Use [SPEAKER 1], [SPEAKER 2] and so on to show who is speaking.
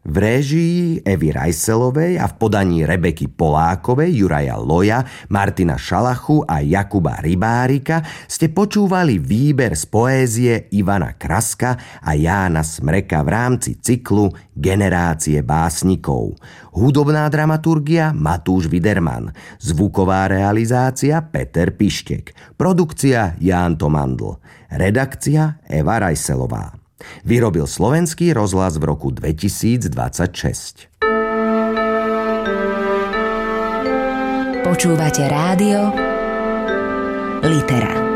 [SPEAKER 1] V réžii Evy Rajselovej a v podaní Rebeky Polákovej, Juraja Loja, Martina Šalachu a Jakuba Rybárika ste počúvali výber z poézie Ivana Kraska a Jána Smreka v rámci cyklu Generácie básnikov. Hudobná dramaturgia Matúš Widerman, zvuková realizácia Peter Pištek, produkcia Ján Tomandl, redakcia Eva Rajselová. Vyrobil Slovenský rozhlas v roku 2026.
[SPEAKER 2] Počúvate rádio Litera.